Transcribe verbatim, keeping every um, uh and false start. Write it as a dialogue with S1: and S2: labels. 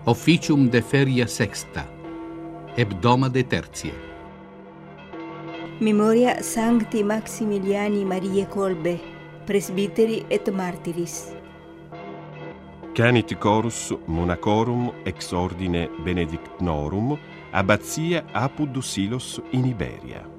S1: Officium de feria sexta, hebdomade tertie.
S2: Memoria Sancti Maximiliani Mariae Kolbe, presbiteri et martyris.
S3: Canit chorus monacorum ex ordine benedictnorum, abbatia Apud Silos in Iberia.